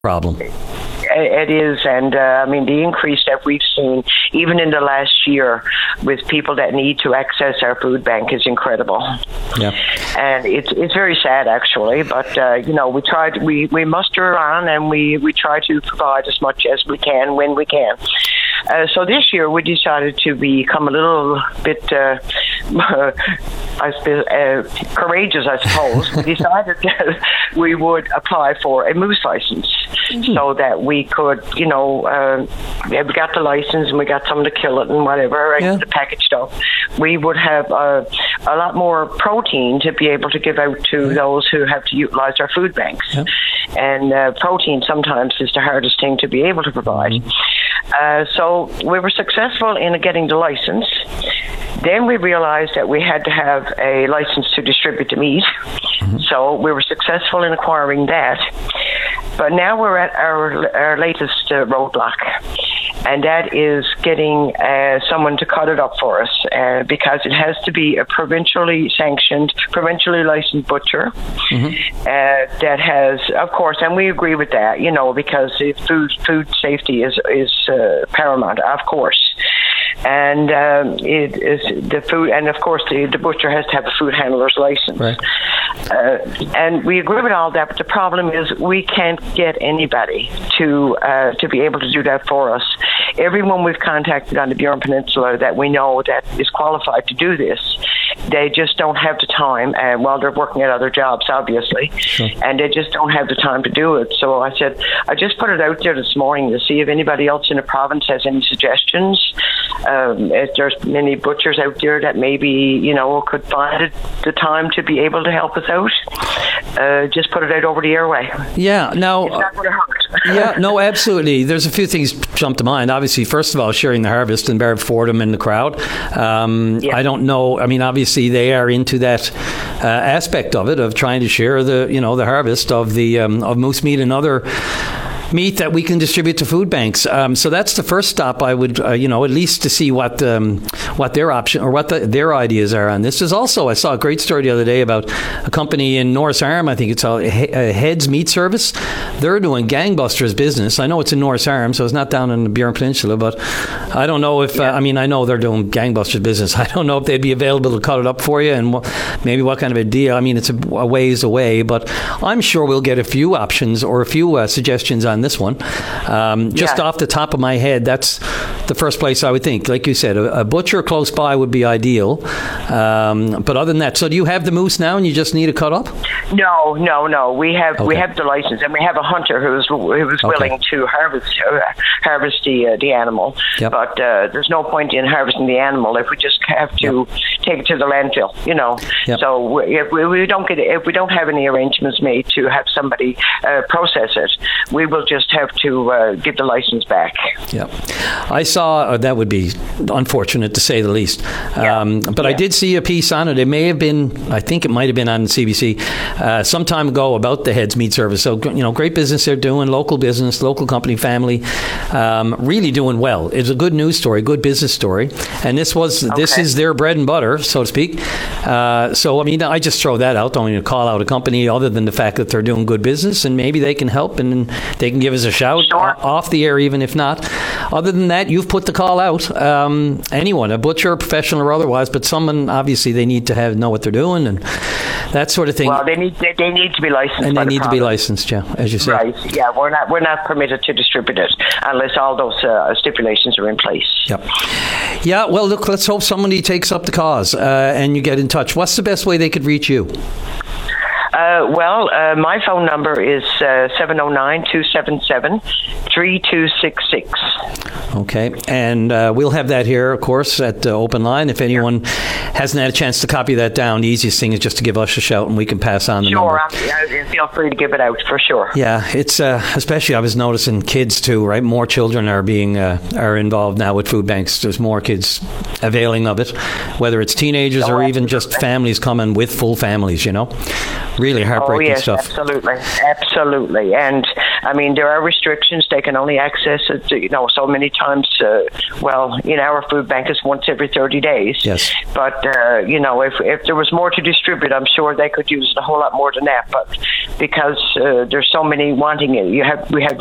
problem. It is, and the increase that we've seen, even in the last year, with people that need to access our food bank is incredible. Yeah, and it's very sad, actually. But we muster on, and we try to provide as much as we can when we can. So this year we decided to become a little bit courageous, I suppose. We decided that we would apply for a moose license, so that we could, we got the license and we got someone to kill it and whatever, the packaged stuff. We would have a lot more protein to be able to give out to those who have to utilize our food banks. Yeah. And protein sometimes is the hardest thing to be able to provide. So we were successful in getting the license. Then we realized that we had to have a license to distribute the meat. So we were successful in acquiring that. But now we're at our latest roadblock, and that is getting someone to cut it up for us, because it has to be a provincially sanctioned, provincially licensed butcher that has, of course, and we agree with that, because food safety is paramount, of course. And it is the food, and of course the butcher has to have a food handler's license. Right. And we agree with all that, but the problem is we can't get anybody to be able to do that for us. Everyone we've contacted on the Burin Peninsula that we know that is qualified to do this, they just don't have the time, and while they're working at other jobs, obviously, and they just don't have the time to do it. So I said, I just put it out there this morning to see if anybody else in the province has any suggestions. If there's many butchers out there that maybe, could find the time to be able to help us out, just put it out over the airway. Yeah, now... It's not going to hurt. Yeah, no, absolutely. There's a few things jump to mind. Obviously, first of all, sharing the harvest and Barb Fordham in the crowd. I don't know. Obviously, they are into that aspect of it, of trying to share the harvest of the of moose meat and other meat that we can distribute to food banks. So that's the first stop. I would, at least to see what their option or what their ideas are on this. There's also, I saw a great story the other day about a company in Norris Arm. I think it's called Heads Meat Service. They're doing gangbusters business. I know it's in Norris Arm, so it's not down in the Burin Peninsula, but I don't know if, I know they're doing gangbusters business. I don't know if they'd be available to cut it up for you and maybe what kind of a deal. It's a ways away, but I'm sure we'll get a few options or a few suggestions on this one. Just off the top of my head, that's the first place I would think. Like you said, a butcher close by would be ideal. But other than that, so do you have the moose now and you just need a cut up? No. We have the license, and we have a hunter who's willing to harvest the animal. Yep. But there's no point in harvesting the animal if we just have to take it to the landfill. Yep. So if we don't have any arrangements made to have somebody process it, we will just have to give the license back. Yeah, I saw that would be unfortunate to say the least. But I did see a piece on it. It may have been, I think it might have been on CBC some time ago about the Heads Meat Service. So great business they're doing, local business, local company, family, really doing well. It's a good news story, good business story, and this is their bread and butter, so to speak. So I just throw that out. Don't want to call out a company other than the fact that they're doing good business, and maybe they can help and they can give us a shout off the air, even if not. Other than that, you've put the call out. Anyone, a butcher, professional or otherwise, but someone, obviously they need to know what they're doing and that sort of thing. Well, they need to be licensed, and they need to be licensed, as you said. Right. Yeah, we're not permitted to distribute it unless all those stipulations are in place. Yep. Yeah. Well, look, let's hope somebody takes up the cause and you get in touch. What's the best way they could reach you? My phone number is 709-277-3266. Okay, and we'll have that here, of course, at Open Line. If anyone hasn't had a chance to copy that down, the easiest thing is just to give us a shout and we can pass on the number. Sure, feel free to give it out, for sure. Yeah, it's especially I was noticing kids too, right? More children are involved now with food banks. There's more kids availing of it, whether it's teenagers or even just families coming with full families, Really heartbreaking stuff. Absolutely. And I mean, there are restrictions. They can only access it, so many times. In our food bank is once every 30 days. Yes. But, if there was more to distribute, I'm sure they could use it a whole lot more than that. But because there's so many wanting it, we have